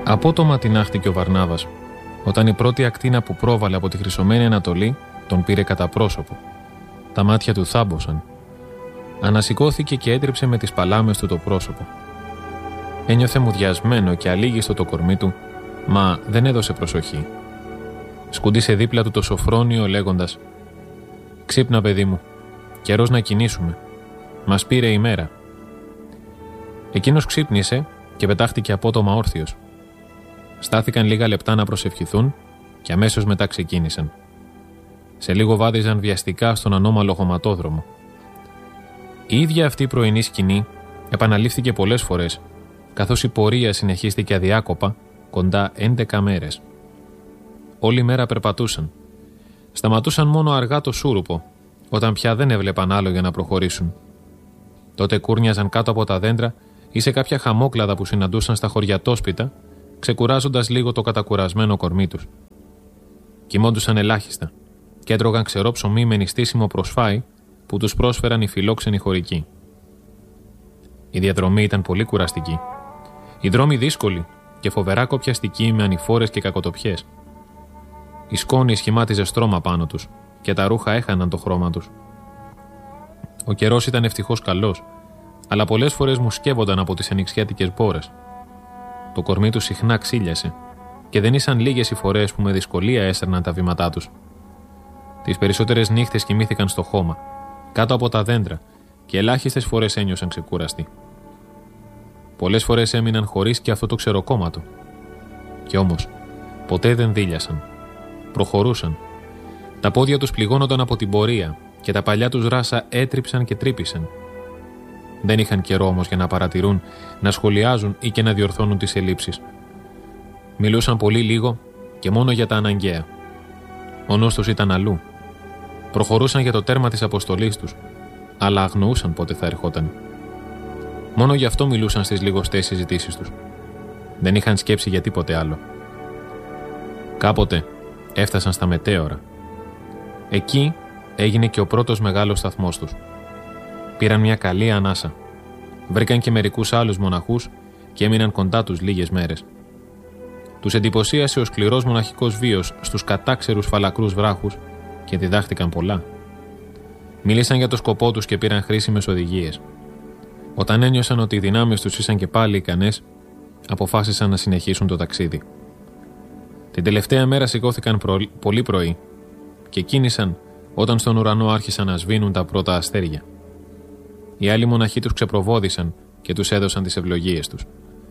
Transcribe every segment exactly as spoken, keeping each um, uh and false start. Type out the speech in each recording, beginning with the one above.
Απότομα τινάχτηκε ο Βαρνάβας, όταν η πρώτη ακτίνα που πρόβαλε από τη χρυσωμένη Ανατολή τον πήρε κατά πρόσωπο. Τα μάτια του θάμπωσαν. Ανασηκώθηκε και έτριψε με τις παλάμες του το πρόσωπο. Ένιωθε μουδιασμένο και αλίγιστο το κορμί του, μα δεν έδωσε προσοχή. Σκουντίσε δίπλα του το σοφρόνιο λέγοντας «Ξύπνα, παιδί μου, καιρός να κινήσουμε. Μας πήρε η μέρα». Εκείνος ξύπνησε και πετάχτηκε απότομα όρθιος. Στάθηκαν λίγα λεπτά να προσευχηθούν και αμέσως μετά ξεκίνησαν. Σε λίγο βάδιζαν βιαστικά στον ανώμαλο χωματόδρομο. Η ίδια αυτή πρωινή σκηνή επαναλήφθηκε πολλές φορές, καθώς η πορεία συνεχίστηκε αδιάκοπα κοντά έντεκα μέρες. Όλη μέρα περπατούσαν. Σταματούσαν μόνο αργά το σούρουπο, όταν πια δεν έβλεπαν άλλο για να προχωρήσουν. Τότε κούρνιαζαν κάτω από τα δέντρα ή σε κάποια χαμόκλαδα που συναντούσαν στα χωριατόσπιτα, ξεκουράζοντας λίγο το κατακουρασμένο κορμί τους. Κοιμόντουσαν ελάχιστα και έτρωγαν ξερό ψωμί με νηστίσιμο προσφάι που τους πρόσφεραν οι φιλόξενοι χωρικοί. Η διαδρομή ήταν πολύ κουραστική. Οι δρόμοι δύσκολοι και φοβερά κοπιαστικοί με ανηφόρες και κακοτοπιές. Η σκόνη σχημάτιζε στρώμα πάνω τους και τα ρούχα έχαναν το χρώμα τους. Ο καιρός ήταν ευτυχώς καλός, αλλά πολλές φορές μου σκεύονταν από τις ανοιξιάτικες μπόρες. Το κορμί του συχνά ξύλιασε και δεν ήσαν λίγες οι φορές που με δυσκολία έσερναν τα βήματά τους. Τις περισσότερες νύχτες κοιμήθηκαν στο χώμα, κάτω από τα δέντρα και ελάχιστες φορές ένιωσαν ξεκούραστοι. Πολλές φορές έμειναν χωρίς και αυτό το ξεροκόμματο. Κι όμως, ποτέ δεν δίλιασαν. Προχωρούσαν. Τα πόδια τους πληγώνονταν από την πορεία και τα παλιά τους ράσα έτριψαν και τρύπησαν. Δεν είχαν καιρό όμως για να παρατηρούν, να σχολιάζουν ή και να διορθώνουν τις ελλείψεις. Μιλούσαν πολύ λίγο και μόνο για τα αναγκαία. Ο νους τους ήταν αλλού. Προχωρούσαν για το τέρμα της αποστολής τους, αλλά αγνοούσαν πότε θα ερχόταν. Μόνο γι' αυτό μιλούσαν στις λιγοστές συζητήσεις τους. Δεν είχαν σκέψη για τίποτε άλλο. Κάποτε έφτασαν στα μετέωρα. Εκεί έγινε και ο πρώτος μεγάλος σταθμός τους. Πήραν μια καλή ανάσα. Βρήκαν και μερικούς άλλους μοναχούς και έμειναν κοντά τους λίγες μέρες. Τους εντυπωσίασε ο σκληρός μοναχικός βίος στους κατάξερους φαλακρούς βράχους και διδάχτηκαν πολλά. Μίλησαν για το σκοπό τους και πήραν χρήσιμες οδηγίες. Όταν ένιωσαν ότι οι δυνάμεις τους ήσαν και πάλι ικανές, αποφάσισαν να συνεχίσουν το ταξίδι. Την τελευταία μέρα σηκώθηκαν προ... πολύ πρωί και κίνησαν όταν στον ουρανό άρχισαν να σβήνουν τα πρώτα αστέρια. Οι άλλοι μοναχοί τους ξεπροβόδισαν και τους έδωσαν τις ευλογίες τους.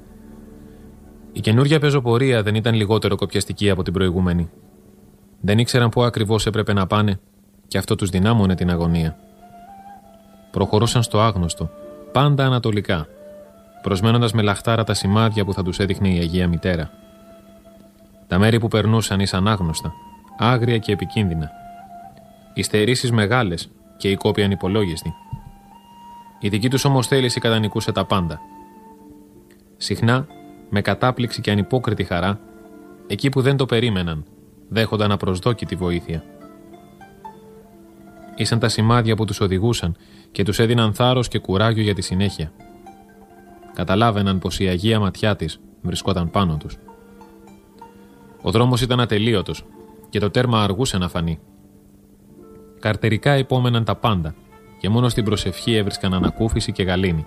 Η καινούργια πεζοπορία δεν ήταν λιγότερο κοπιαστική από την προηγούμενη. Δεν ήξεραν πού ακριβώς έπρεπε να πάνε και αυτό τους δυνάμωνε την αγωνία. Προχωρούσαν στο άγνωστο, πάντα ανατολικά, προσμένοντας με λαχτάρα τα σημάδια που θα τους έδειχνε η Αγία Μητέρα. Τα μέρη που περνούσαν ήσαν άγνωστα, άγρια και επικίνδυνα. Οι στερήσεις μεγάλες και οι κόποι ανυπολόγιστοι. Η δική τους όμως θέληση κατανικούσε τα πάντα. Συχνά, με κατάπληξη και ανυπόκριτη χαρά, εκεί που δεν το περίμεναν, δέχονταν απροσδόκητη βοήθεια. Ήσαν τα σημάδια που τους οδηγούσαν και τους έδιναν θάρρος και κουράγιο για τη συνέχεια. Καταλάβαιναν πως η Αγία Ματιά της βρισκόταν πάνω τους. Ο δρόμος ήταν ατελείωτος και το τέρμα αργούσε να φανεί. Καρτερικά υπόμεναν τα πάντα και μόνο στην προσευχή έβρισκαν ανακούφιση και γαλήνη.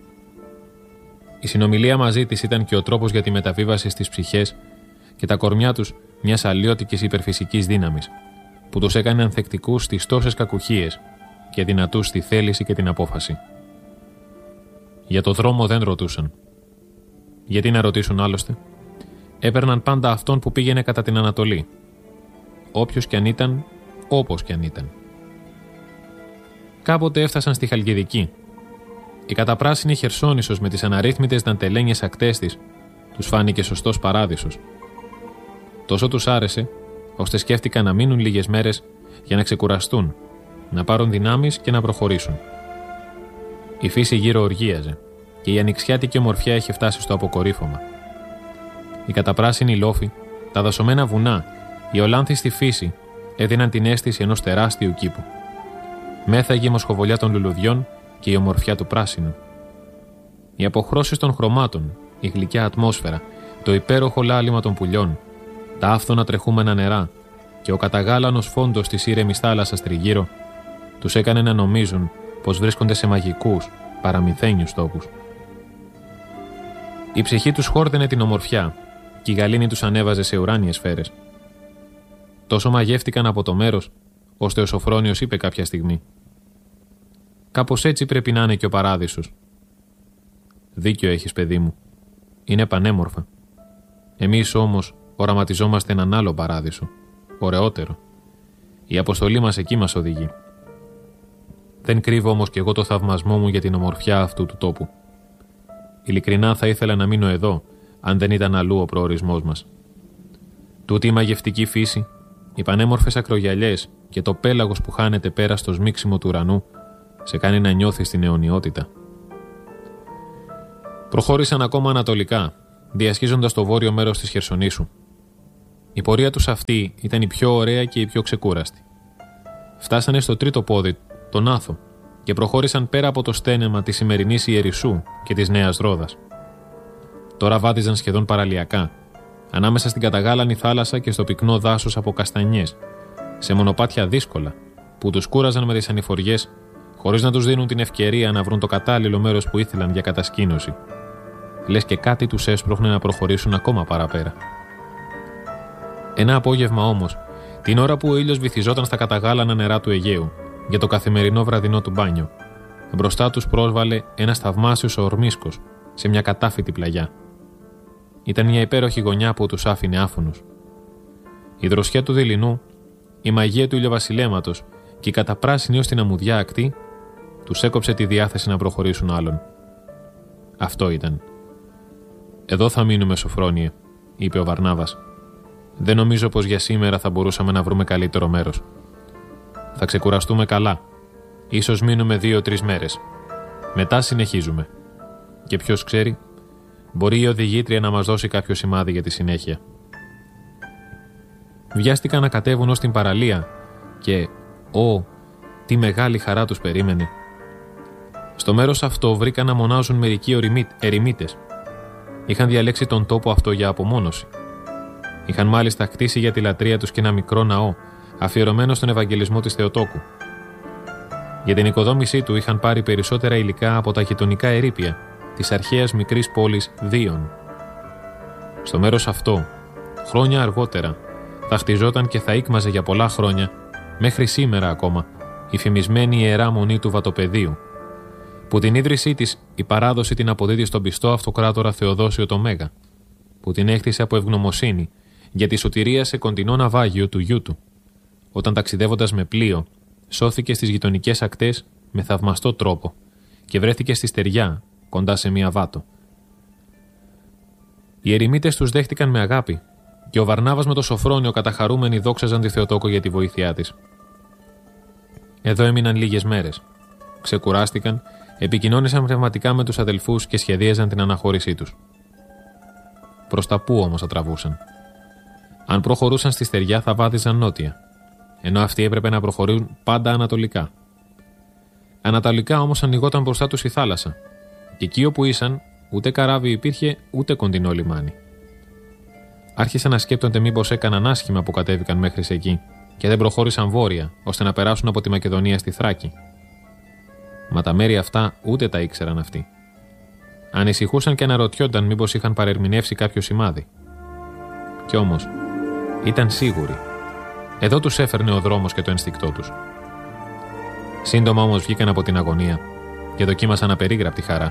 Η συνομιλία μαζί της ήταν και ο τρόπος για τη μεταβίβαση στις ψυχές και τα κορμιά τους μιας αλλιώτικης υπερφυσικής δύναμης, που τους έκανε ανθεκτικούς στις τόσες κακουχίες και δυνατούς στη θέληση και την απόφαση. Για το δρόμο δεν ρωτούσαν. Γιατί να ρωτήσουν άλλωστε? Έπαιρναν πάντα αυτόν που πήγαινε κατά την Ανατολή. Όποιος κι αν ήταν, όπως κι αν ήταν. Κάποτε έφτασαν στη Χαλκιδική. Η καταπράσινη Χερσόνησος με τις αναρρύθμιτες δαντελένιες ακτές της τους φάνηκε σωστός παράδεισος. Τόσο τους άρεσε, ώστε σκέφτηκαν να μείνουν λίγες μέρες για να ξεκουραστούν, να πάρουν δυνάμεις και να προχωρήσουν. Η φύση γύρω οργίαζε και η ανοιξιάτικη ομορφιά είχε φτάσει στο αποκορύφωμα. Η καταπράσινη λόφη, τα δασωμένα βουνά, η ολάνθη στη φύση έδιναν την αίσθηση ενός τεράστιου κήπου. Μέθαγε η μοσχοβολιά των λουλουδιών και η ομορφιά του πράσινου. Οι αποχρώσεις των χρωμάτων, η γλυκιά ατμόσφαιρα, το υπέροχο λάλημα των πουλιών, τα άφθονα τρεχούμενα νερά και ο καταγάλανος φόντος της ήρεμης θάλασσας τριγύρω, τους έκανε να νομίζουν πως βρίσκονται σε μαγικούς, παραμυθένιους τόπους. Η ψυχή τους χόρταινε την ομορφιά και η γαλήνη τους ανέβαζε σε ουράνιες σφαίρες. Τόσο μαγεύτηκαν από το μέρος, ώστε ο Σοφρόνιος είπε κάποια στιγμή: «Κάπως έτσι πρέπει να είναι και ο παράδεισος». «Δίκιο έχεις, παιδί μου. Είναι πανέμορφα. Εμείς όμως οραματιζόμαστε έναν άλλο παράδεισο, ωραιότερο. Η αποστολή μας εκεί μας οδηγεί. Δεν κρύβω όμως κι εγώ το θαυμασμό μου για την ομορφιά αυτού του τόπου. Ειλικρινά θα ήθελα να μείνω εδώ, αν δεν ήταν αλλού ο προορισμός μας. Τούτη η μαγευτική φύση, οι πανέμορφες ακρογιαλιές και το πέλαγος που χάνεται πέρα στο σμίξιμο του ουρανού, σε κάνει να νιώθεις την αιωνιότητα». Προχώρησαν ακόμα ανατολικά, διασχίζοντας το βόρειο μέρος της Χερσονήσου. Η πορεία τους αυτή ήταν η πιο ωραία και η πιο ξεκούραστη. Φτάσανε στο τρίτο πόδι, τον Άθο, και προχώρησαν πέρα από το στένεμα της σημερινής Ιερισσού και της Νέας Ρόδας. Τώρα βάδιζαν σχεδόν παραλιακά, ανάμεσα στην καταγάλανη θάλασσα και στο πυκνό δάσος από καστανιές, σε μονοπάτια δύσκολα, που τους κούραζαν με τις ανηφοριές, χωρίς να τους δίνουν την ευκαιρία να βρουν το κατάλληλο μέρος που ήθελαν για κατασκήνωση. Λες και κάτι τους έσπροχνε να προχωρήσουν ακόμα παραπέρα. Ένα απόγευμα όμως, την ώρα που ο ήλιος βυθιζόταν στα καταγάλανα νερά του Αιγαίου, για το καθημερινό βραδινό του μπάνιο, μπροστά τους πρόσβαλε ένας θαυμάσιος ορμίσκος σε μια κατάφυτη πλαγιά. Ήταν μια υπέροχη γωνιά που τους άφηνε άφωνους. Η δροσιά του δειλινού, η μαγεία του ηλιοβασιλέματος και η καταπράσινη ως την αμμουδιά ακτή τους έκοψε τη διάθεση να προχωρήσουν άλλον. Αυτό ήταν. «Εδώ θα μείνουμε, Σοφρόνιε», είπε ο Βαρνάβας. «Δεν νομίζω πως για σήμερα θα μπορούσαμε να βρούμε καλύτερο μέρος. Θα ξεκουραστούμε καλά. Ίσως μείνουμε δύο-τρεις μέρες. Μετά συνεχίζουμε. Και ποιος ξέρει, μπορεί η οδηγήτρια να μας δώσει κάποιο σημάδι για τη συνέχεια». Βιάστηκαν να κατέβουν ως την παραλία και, ω, τι μεγάλη χαρά τους περίμενε. Στο μέρος αυτό βρήκαν να μονάζουν μερικοί ερημίτες. Είχαν διαλέξει τον τόπο αυτό για απομόνωση. Είχαν μάλιστα κτίσει για τη λατρεία τους και ένα μικρό ναό, αφιερωμένο στον Ευαγγελισμό της Θεοτόκου. Για την οικοδόμησή του είχαν πάρει περισσότερα υλικά από τα γειτονικά ερείπια της αρχαίας μικρής πόλης Δίων. Στο μέρος αυτό, χρόνια αργότερα, θα χτιζόταν και θα ήκμαζε για πολλά χρόνια, μέχρι σήμερα ακόμα, η φημισμένη Ιερά Μονή του Βατοπεδίου, που την ίδρυσή της η παράδοση την αποδίδει στον πιστό αυτοκράτορα Θεοδόσιο το Μέγα, που την έκτισε από ευγνωμοσύνη για τη σωτηρία σε κοντινό ναυάγιο του γιού του, όταν ταξιδεύοντας με πλοίο σώθηκε στις γειτονικές ακτές με θαυμαστό τρόπο και βρέθηκε στη στεριά κοντά σε μία βάτο. Οι ερημίτες τους δέχτηκαν με αγάπη και ο Βαρνάβας με το Σοφρόνιο καταχαρούμενοι δόξαζαν τη Θεοτόκο για τη βοήθειά της. Εδώ έμειναν λίγες μέρες. Ξεκουράστηκαν, επικοινώνησαν πνευματικά με τους αδελφούς και σχεδίαζαν την αναχώρησή τους. Προς τα πού όμως θα τραβούσαν? Αν προχωρούσαν στη στεριά θα βάδιζαν νότια, ενώ αυτοί έπρεπε να προχωρούν πάντα ανατολικά. Ανατολικά όμως ανοιγόταν μπροστά τους η θάλασσα, και εκεί όπου ήσαν ούτε καράβι υπήρχε ούτε κοντινό λιμάνι. Άρχισαν να σκέπτονται μήπως έκαναν άσχημα που κατέβηκαν μέχρι εκεί και δεν προχώρησαν βόρεια, ώστε να περάσουν από τη Μακεδονία στη Θράκη. Μα τα μέρη αυτά ούτε τα ήξεραν αυτοί. Ανησυχούσαν και αναρωτιόνταν μήπως είχαν παρερμηνεύσει κάποιο σημάδι. Κι όμως ήταν σίγουροι. Εδώ τους έφερνε ο δρόμος και το ενστικτό τους. Σύντομα όμως βγήκαν από την αγωνία και δοκίμασαν απερίγραπτη χαρά.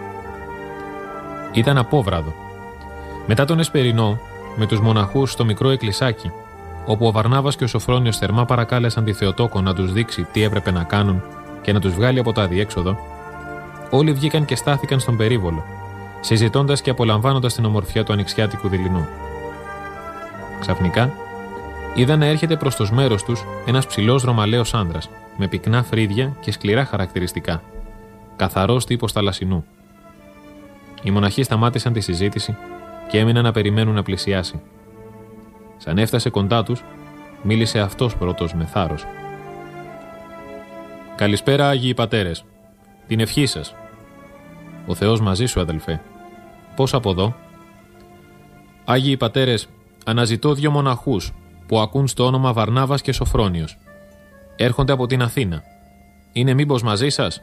Ήταν απόβραδο. Μετά τον Εσπερινό, με τους μοναχούς στο μικρό εκκλησάκι, όπου ο Βαρνάβας και ο Σοφρόνιος θερμά παρακάλεσαν τη Θεοτόκο να τους δείξει τι έπρεπε να κάνουν και να τους βγάλει από το αδιέξοδο, όλοι βγήκαν και στάθηκαν στον περίβολο, συζητώντας και απολαμβάνοντας την ομορφιά του ανοιξιάτικου δειλινού. Ξαφνικά, είδαν να έρχεται προς το μέρος τους ένας ψηλός ρωμαλαίος άνδρας, με πυκνά φρύδια και σκληρά χαρακτηριστικά, καθαρός τύπος θαλασσινού. Οι μοναχοί σταμάτησαν τη συζήτηση και έμειναν να περιμένουν να πλησιάσει. Σαν έφτασε κοντά τους, μίλησε αυτός πρώτος με θάρρος. «Καλησπέρα, Άγιοι Πατέρες. Την ευχή σας». «Ο Θεός μαζί σου, αδελφέ. Πώς από εδώ?» Άγιοι πατέρες, αναζητώ δύο μοναχούς που ακούν στο όνομα Βαρνάβας και Σοφρόνιος. Έρχονται από την Αθήνα. Είναι μήπως μαζί σας?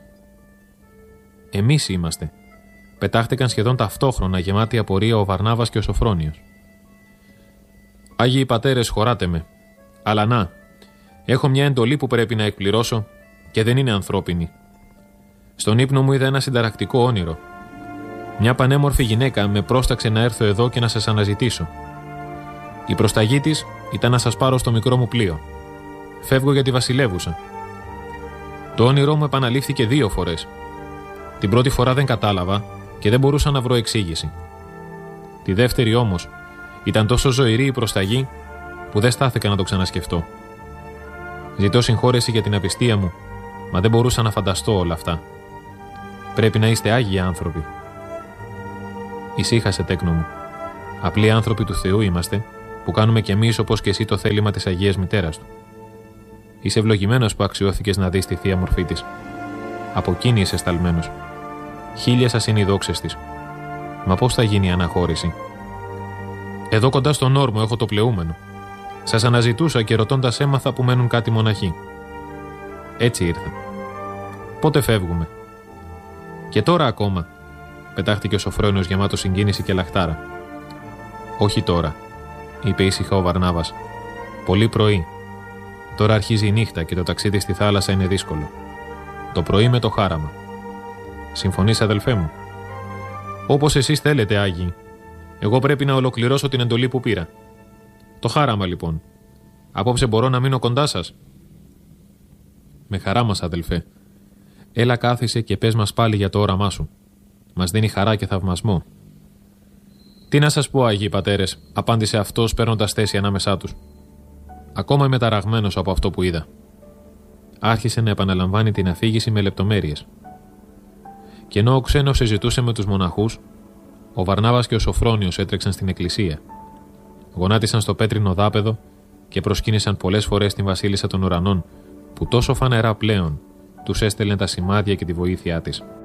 Εμείς είμαστε. Πετάχτηκαν σχεδόν ταυτόχρονα γεμάτοι απορία ο Βαρνάβας και ο Σοφρόνιος. Άγιοι πατέρες, χωράτε με. Αλλά να, έχω μια εντολή που πρέπει να εκπληρώσω και δεν είναι ανθρώπινη. Στον ύπνο μου είδα ένα συνταρακτικό όνειρο. Μια πανέμορφη γυναίκα με πρόσταξε να έρθω εδώ και να σας αναζητήσω. Η προσταγή της ήταν να σας πάρω στο μικρό μου πλοίο. Φεύγω για τη βασιλεύουσα. Το όνειρό μου επαναλήφθηκε δύο φορές. Την πρώτη φορά δεν κατάλαβα και δεν μπορούσα να βρω εξήγηση. Τη δεύτερη όμως ήταν τόσο ζωηρή η προσταγή που δεν στάθηκα να το ξανασκεφτώ. Ζητώ συγχώρεση για την απιστία μου, μα δεν μπορούσα να φανταστώ όλα αυτά. Πρέπει να είστε άγιοι άνθρωποι. Ησύχασε, τέκνο μου. Απλοί άνθρωποι του Θεού είμαστε, που κάνουμε κι εμείς όπως και εσύ το θέλημα της Αγίας Μητέρας του. Είσαι ευλογημένος που αξιώθηκες να δεις τη θεία μορφή της. Από εκείνη είσαι σταλμένος. Χίλιες σας είναι οι δόξες της. Μα πώς θα γίνει η αναχώρηση? Εδώ κοντά στον όρμο έχω το πλεούμενο. Σας αναζητούσα και ρωτώντας έμαθα που μένουν κάτι μοναχοί. Έτσι ήρθα. Πότε φεύγουμε? Και τώρα ακόμα, πετάχτηκε ο Σοφρόνιος γεμάτος συγκίνηση και λαχτάρα. Όχι τώρα, είπε ήσυχα ο Βαρνάβας. Πολύ πρωί. Τώρα αρχίζει η νύχτα και το ταξίδι στη θάλασσα είναι δύσκολο. Το πρωί με το χάραμα. Συμφωνείς, αδελφέ μου? Όπως εσείς θέλετε, Άγιοι. Εγώ πρέπει να ολοκληρώσω την εντολή που πήρα. Το χάραμα, λοιπόν. Απόψε μπορώ να μείνω κοντά σας? Με χαρά μας, αδελφέ. Έλα, κάθισε και πες μας πάλι για το όραμά σου. Μας δίνει χαρά και θαυμασμό. Τι να σας πω, Άγιοι πατέρες, απάντησε αυτός παίρνοντας θέση ανάμεσά τους. Ακόμα είμαι ταραγμένος από αυτό που είδα. Άρχισε να επαναλαμβάνει την αφήγηση με λεπτομέρειες. Και ενώ ο ξένος συζητούσε με τους μοναχούς, ο Βαρνάβας και ο Σοφρόνιος έτρεξαν στην εκκλησία. Γονάτισαν στο πέτρινο δάπεδο και προσκύνησαν πολλές φορές την Βασίλισσα των Ουρανών, που τόσο φανερά πλέον τους έστελνε τα σημάδια και τη βοήθειά της.